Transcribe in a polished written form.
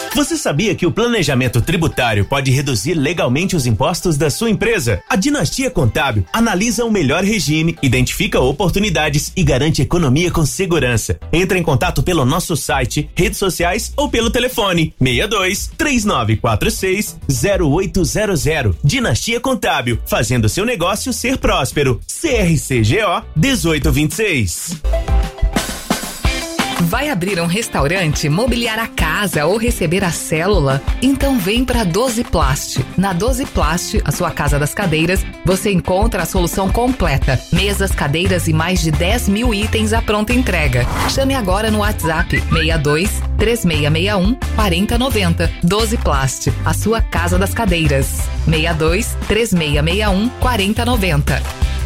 Você sabia que o planejamento tributário pode reduzir legalmente os impostos da sua empresa? A Dinastia Contábil analisa o melhor regime, identifica oportunidades e garante economia com segurança. Entre em contato pelo nosso site, redes sociais ou pelo telefone 62-3946-0800. Dinastia Contábil, fazendo seu negócio ser próspero. CRCGO 1826. Vai abrir um restaurante, mobiliar a casa ou receber a célula? Então vem para 12 Plast. Na 12 Plast, a sua casa das cadeiras, você encontra a solução completa. Mesas, cadeiras e mais de 10 mil itens à pronta entrega. Chame agora no WhatsApp 62 3661 4090. 12 Plast, a sua casa das cadeiras. 62 3661 4090.